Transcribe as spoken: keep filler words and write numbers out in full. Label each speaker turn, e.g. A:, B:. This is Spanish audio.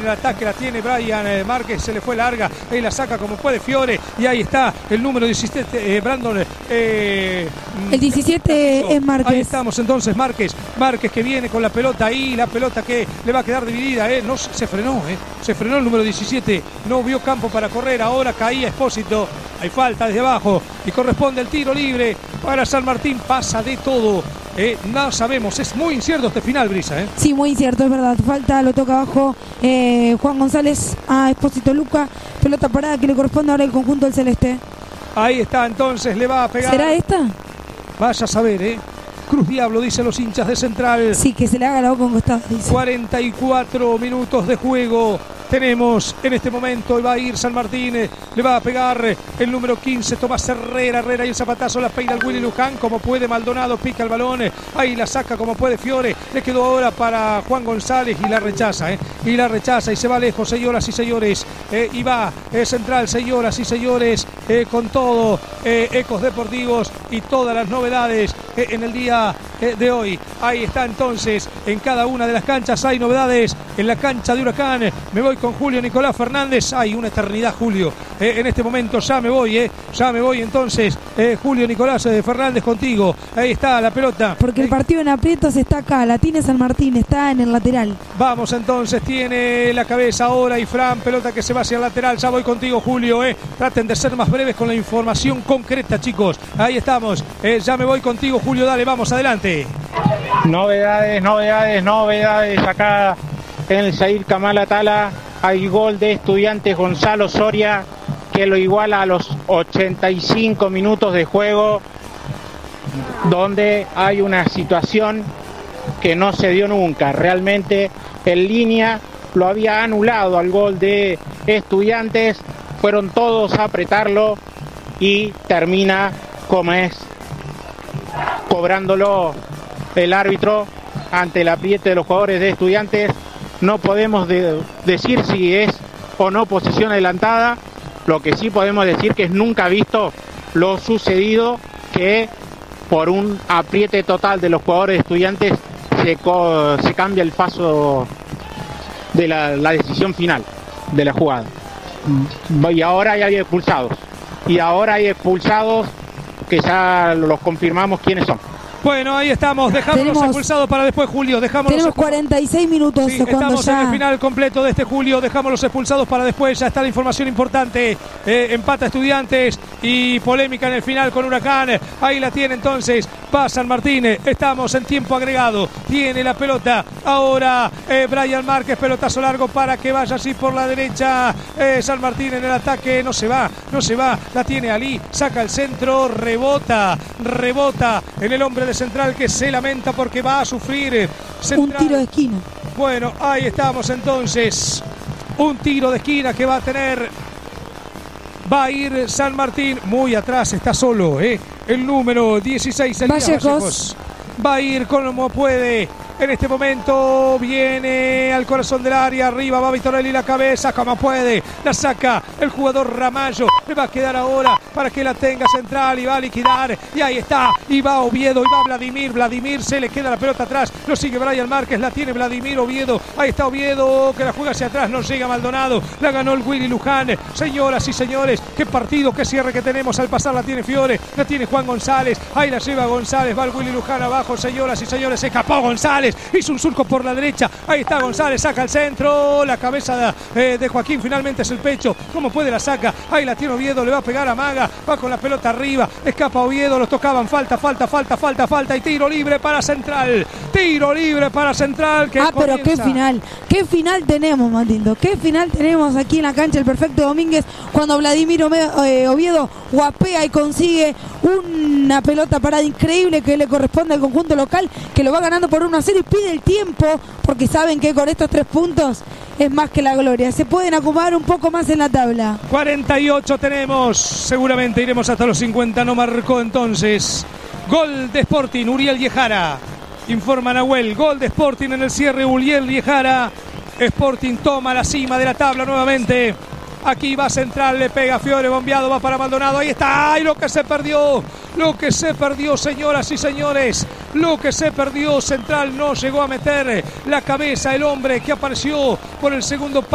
A: el ataque, la tiene Brian eh, Márquez, se le fue larga, ahí la saca como puede Fiore, y ahí está el número diecisiete, eh, Brandon. Eh,
B: el diecisiete es Márquez.
A: Ahí estamos entonces, Márquez, Márquez que viene con la pelota ahí, la pelota que le va a quedar dividida, eh. no se frenó, eh. se frenó el número diecisiete, no vio campo para correr, ahora caía Espósito, hay falta desde abajo y corresponde el tiro libre para San Martín, pasa de todo. Eh, no sabemos, es muy incierto este final, Brisa. ¿eh?
B: Sí, muy incierto, es verdad. Falta, lo toca abajo eh, Juan González a Espósito Luca. Pelota parada que le corresponde ahora al conjunto del Celeste.
A: Ahí está, entonces le va a pegar.
B: ¿Será esta?
A: Vaya a saber, ¿eh? Cruz Diablo, dicen los hinchas de Central.
B: Sí, que se le haga la boca con costado, dice.
A: cuarenta y cuatro minutos de juego tenemos en este momento, y va a ir San Martín, le va a pegar el número quince, Tomás Herrera, Herrera y el zapatazo, la peina al Willy Luján, como puede Maldonado, pica el balón, ahí la saca como puede Fiore, le quedó ahora para Juan González y la rechaza, ¿eh? y la rechaza y se va lejos, señoras y señores, eh, y va eh, Central, señoras y señores, eh, con todo, eh, Ecos Deportivos y todas las novedades eh, en el día eh, de hoy. Ahí está entonces, en cada una de las canchas hay novedades, en la cancha de Huracán, me voy con Julio Nicolás Fernández, hay una eternidad Julio, eh, en este momento ya me voy, eh, ya me voy entonces, eh, Julio Nicolás eh, Fernández contigo, ahí está la pelota.
B: Porque el partido en aprietos está acá, la tiene San Martín, está en el lateral.
A: Vamos entonces, tiene la cabeza ahora y Fran, pelota que se va hacia el lateral, ya voy contigo Julio, eh. traten de ser más breves con la información concreta chicos, ahí estamos, eh, ya me voy contigo Julio, dale, vamos adelante.
C: Novedades, novedades, novedades acá en el Zaid Kamala Tala. Hay gol de Estudiantes Gonzalo Soria que lo iguala a los ochenta y cinco minutos de juego, donde hay una situación que no se dio nunca. Realmente en línea lo había anulado al gol de Estudiantes, fueron todos a apretarlo y termina como es cobrándolo el árbitro ante el apriete de los jugadores de Estudiantes. No podemos de, decir si es o no posesión adelantada, lo que sí podemos decir que es nunca visto lo sucedido, que por un apriete total de los jugadores de Estudiantes se, co, se cambia el paso de la, la decisión final de la jugada. Y ahora hay expulsados, y ahora hay expulsados que ya los confirmamos quiénes son.
A: Bueno, ahí estamos, dejámonos
B: tenemos,
A: expulsados para después, Julio. Dejámonos
B: tenemos cuarenta y seis minutos.
A: Sí,
B: cuando
A: estamos
B: ya...
A: en el final completo de este Julio. Dejámonos expulsados para después. Ya está la información importante. Eh, empata Estudiantes y polémica en el final con Huracán. Ahí la tiene entonces. Va San Martín. Estamos en tiempo agregado. Tiene la pelota. Ahora eh, Brian Márquez. Pelotazo largo para que vaya así por la derecha. Eh, San Martín en el ataque. No se va. No se va. La tiene Ali. Saca el centro. Rebota. Rebota en el hombre de Central, que se lamenta porque va a sufrir Central.
B: Un tiro de esquina.
A: Bueno, ahí estamos entonces. Un tiro de esquina que va a tener. Va a ir San Martín. Muy atrás, está solo, ¿eh? El número dieciséis, Elías
B: Vallejos.
A: Vallejos. Va a ir como puede. En este momento viene al corazón del área, arriba va Vitorelli, la cabeza como puede, la saca el jugador Ramallo, le va a quedar ahora para que la tenga Central y va a liquidar, y ahí está, y va Oviedo, y va Vladimir, Vladimir se le queda la pelota atrás, lo sigue Brian Márquez, la tiene Vladimir, Oviedo, ahí está Oviedo, que la juega hacia atrás, no llega Maldonado, la ganó el Willy Luján, señoras y señores, qué partido, qué cierre que tenemos, al pasar la tiene Fiore, la tiene Juan González, ahí la lleva González, va el Willy Luján abajo, señoras y señores, se escapó González, hizo un surco por la derecha, ahí está González, saca el centro, la cabeza de, eh, de Joaquín finalmente es el pecho, como puede la saca, ahí la tiene Oviedo, le va a pegar a Maga, va con la pelota arriba, escapa Oviedo, los tocaban, falta, falta, falta, falta, falta y tiro libre para Central, tiro libre para Central. Que
B: ah,
A: comienza.
B: Pero qué final, qué final tenemos, Matildo, qué final tenemos aquí en la cancha el Perfecto Domínguez, cuando Vladimir Oviedo guapea y consigue una pelota parada increíble que le corresponde al conjunto local, que lo va ganando por uno a cero y pide el tiempo, porque saben que con estos tres puntos es más que la gloria, se pueden acomodar un poco más en la tabla.
A: cuarenta y ocho tenemos, seguramente iremos hasta los cincuenta, no marcó entonces. Gol de Sporting, Uriel Yejara, informa Nahuel, gol de Sporting en el cierre, Uriel Yejara, Sporting toma la cima de la tabla nuevamente. Aquí va Central, le pega Fiore, bombeado, va para Maldonado, ahí está, ¡ay, lo que se perdió! Lo que se perdió, señoras y señores, lo que se perdió, Central no llegó a meter la cabeza, el hombre que apareció por el segundo